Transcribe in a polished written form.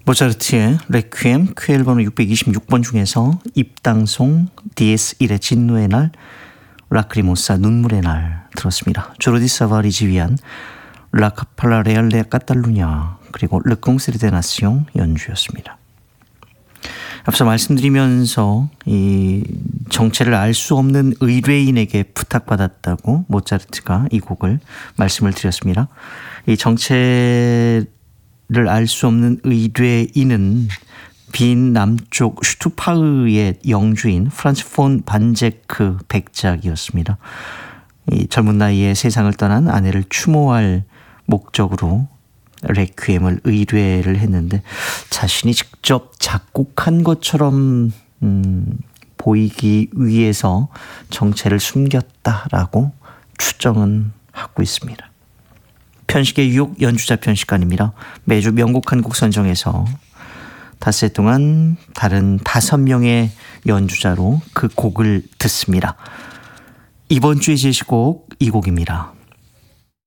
모차르트의 레퀴엠 큐 앨범 626번 중에서 입당송 DS1의 진노의 날, 라크리모사 눈물의 날 들었습니다. 조르디 사바리 지휘한 라카팔라 레알레 까탈루냐 그리고 르콩세르 데 나시옹 연주였습니다. 앞서 말씀드리면서 이 정체를 알 수 없는 의뢰인에게 부탁받았다고 모차르트가 이 곡을 말씀을 드렸습니다. 이 정체를 알 수 없는 의뢰인은 빈 남쪽 슈투파흐의 영주인 프란츠 폰 반제크 백작이었습니다. 이 젊은 나이에 세상을 떠난 아내를 추모할 목적으로 레퀴엠을 의뢰를 했는데 자신이 직접 작곡한 것처럼 보이기 위해서 정체를 숨겼다라고 추정은 하고 있습니다. 편식의 유혹 연주자 편식관입니다. 매주 명곡 한 곡 선정해서 닷새 동안 다른 5명의 연주자로 그 곡을 듣습니다. 이번 주의 제시곡 이 곡입니다.